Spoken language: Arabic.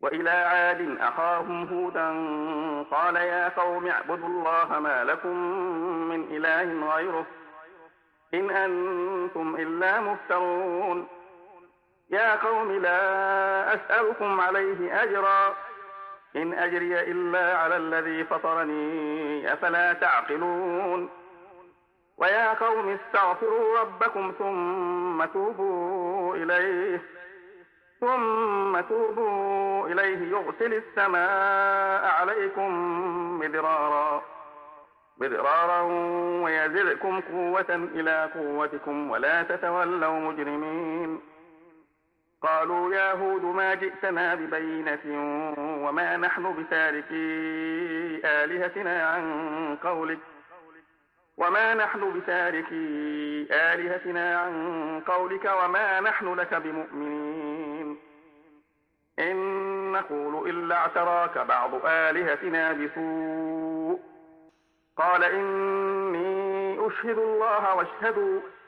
وإلى عاد أخاهم هودا قال يا قوم اعبدوا الله ما لكم من إله غيره إن أنتم إلا مفترون يا قوم لا أسألكم عليه أجرا إن أجري إلا على الذي فطرني أفلا تعقلون ويا قوم استغفروا ربكم ثم توبوا إليه يرسل السماء عليكم مدرارا ويزدكم قوة إلى قوتكم ولا تتولوا مجرمين قالوا يا هود ما جئتنا ببينة وما نحن بتاركي آلهتنا عن قولك وما نحن لك بمؤمنين إن نقول إلا اعتراك بعض آلهتنا بسوء قال إني أشهد الله واشهدوا